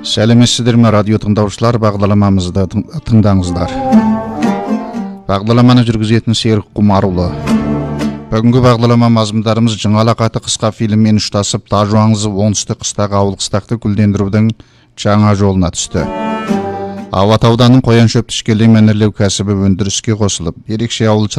Сәлеметсіздер ме, радио тыңдаушылар, бағдарламамызды тыңдаңыздар. Бағдарламаны жүргізетін Серік Құмарұлы. Бүгінгі бағдарлама мазмұндарымыз жаңалық аты қысқа фильммен ұштасып, Тажуаңызы оңтүстік қыстағы ауыл қыстақты гүлдендірудің жаңа жолына түсті. Алатауданың қоян шөпті ішкелей мәнерлеу кәсібі өндіріске қосылып, ерекше ауыл